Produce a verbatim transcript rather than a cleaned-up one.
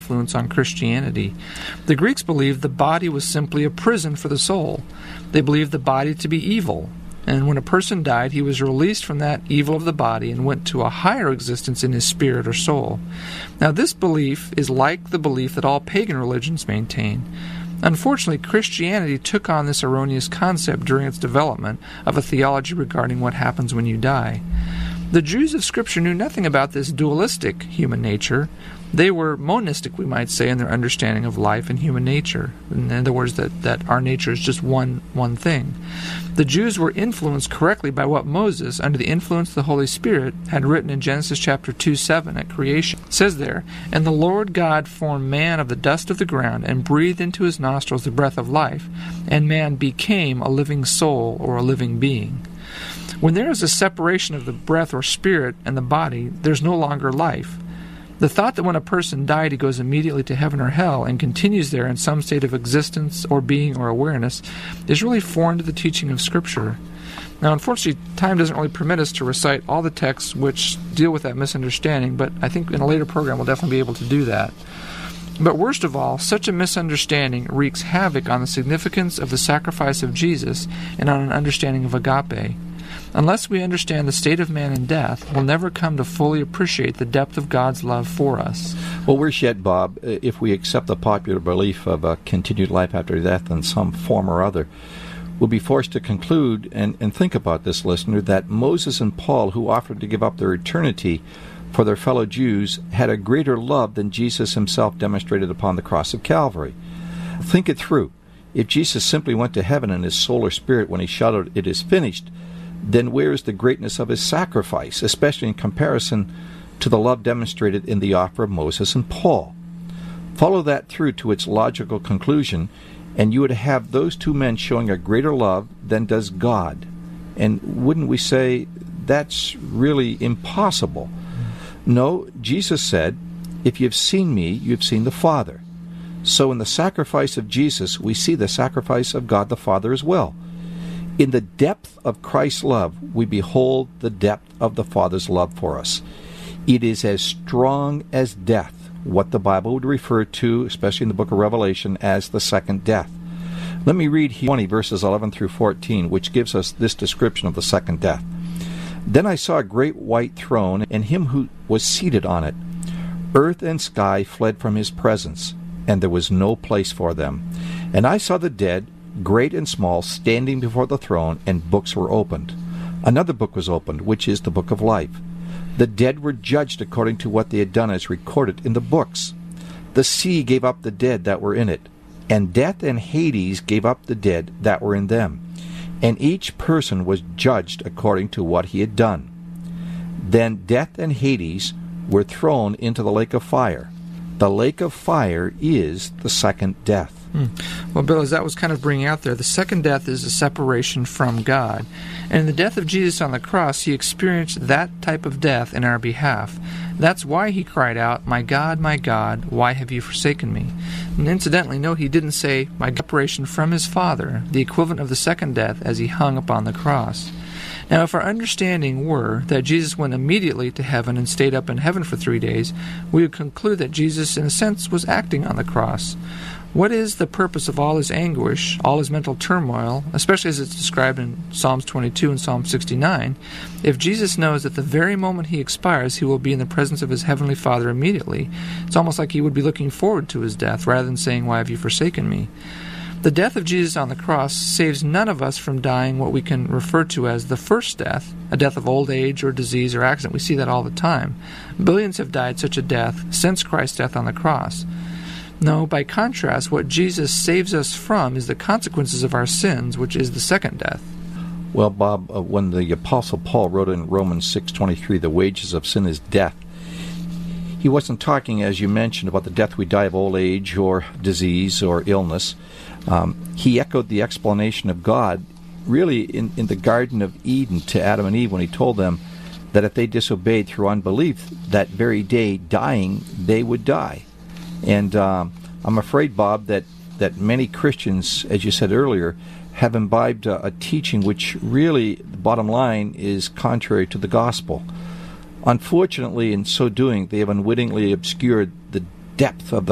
influence on Christianity. The Greeks believed the body was simply a prison for the soul. They believed the body to be evil, and when a person died, he was released from that evil of the body and went to a higher existence in his spirit or soul. Now, this belief is like the belief that all pagan religions maintain. Unfortunately, Christianity took on this erroneous concept during its development of a theology regarding what happens when you die. The Jews of Scripture knew nothing about this dualistic human nature. They were monistic, we might say, in their understanding of life and human nature. In other words, that, that our nature is just one, one thing. The Jews were influenced correctly by what Moses, under the influence of the Holy Spirit, had written in Genesis chapter two seven at creation. It says there, "And the Lord God formed man of the dust of the ground, and breathed into his nostrils the breath of life, and man became a living soul," or a living being. When there is a separation of the breath or spirit and the body, there's no longer life. The thought that when a person died he goes immediately to heaven or hell and continues there in some state of existence or being or awareness is really foreign to the teaching of Scripture. Now, unfortunately, time doesn't really permit us to recite all the texts which deal with that misunderstanding, but I think in a later program we'll definitely be able to do that. But worst of all, such a misunderstanding wreaks havoc on the significance of the sacrifice of Jesus and on an understanding of agape. Unless we understand the state of man in death, we'll never come to fully appreciate the depth of God's love for us. Well, worse yet, Bob, if we accept the popular belief of a continued life after death in some form or other, we'll be forced to conclude, and, and think about this, listener, that Moses and Paul, who offered to give up their eternity for their fellow Jews, had a greater love than Jesus himself demonstrated upon the cross of Calvary. Think it through. If Jesus simply went to heaven in his soul or spirit when he shouted, "It is finished," then where is the greatness of his sacrifice, especially in comparison to the love demonstrated in the offer of Moses and Paul? Follow that through to its logical conclusion, and you would have those two men showing a greater love than does God. And wouldn't we say that's really impossible? No, Jesus said, "If you've seen me, you've seen the Father." So in the sacrifice of Jesus, we see the sacrifice of God the Father as well. In the depth of Christ's love, we behold the depth of the Father's love for us. It is as strong as death, what the Bible would refer to, especially in the book of Revelation, as the second death. Let me read here twenty verses eleven through fourteen, which gives us this description of the second death. "Then I saw a great white throne, and him who was seated on it. Earth and sky fled from his presence, and there was no place for them. And I saw the dead, great and small, standing before the throne, and books were opened. Another book was opened, which is the book of life. The dead were judged according to what they had done as recorded in the books. The sea gave up the dead that were in it, and death and Hades gave up the dead that were in them. And each person was judged according to what he had done. Then death and Hades were thrown into the lake of fire. The lake of fire is the second death." Hmm. Well, Bill, as that was kind of bringing out there, the second death is a separation from God. And in the death of Jesus on the cross, he experienced that type of death in our behalf. That's why he cried out, "My God, my God, why have you forsaken me?" And incidentally, no, he didn't say, "My separation from his Father," the equivalent of the second death as he hung upon the cross. Now, if our understanding were that Jesus went immediately to heaven and stayed up in heaven for three days, we would conclude that Jesus, in a sense, was acting on the cross. What is the purpose of all his anguish, all his mental turmoil, especially as it's described in Psalms twenty-two and Psalm sixty-nine, if Jesus knows that the very moment he expires, he will be in the presence of his heavenly Father immediately? It's almost like he would be looking forward to his death rather than saying, "Why have you forsaken me?" The death of Jesus on the cross saves none of us from dying what we can refer to as the first death, a death of old age or disease or accident. We see that all the time. Billions have died such a death since Christ's death on the cross. No, by contrast, what Jesus saves us from is the consequences of our sins, which is the second death. Well, Bob, uh, when the Apostle Paul wrote in Romans six twenty-three, "The wages of sin is death," he wasn't talking, as you mentioned, about the death we die of old age or disease or illness. Um, he echoed the explanation of God, really, in, in the Garden of Eden to Adam and Eve when he told them that if they disobeyed through unbelief, that very day, dying, they would die. And um, I'm afraid, Bob, that, that many Christians, as you said earlier, have imbibed a, a teaching which really, the bottom line, is contrary to the gospel. Unfortunately, in so doing, they have unwittingly obscured the depth of the